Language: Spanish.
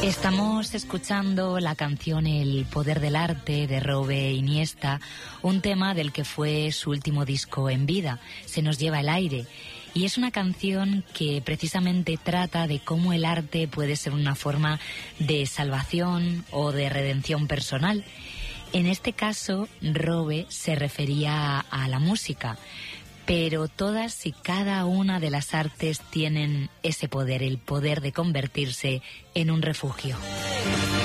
Estamos escuchando la canción El poder del arte de Robe Iniesta, un tema del que fue su último disco en vida, Se nos lleva el aire. Y es una canción que precisamente trata de cómo el arte puede ser una forma de salvación o de redención personal. En este caso, Robe se refería a la música. Pero todas y cada una de las artes tienen ese poder, el poder de convertirse en un refugio.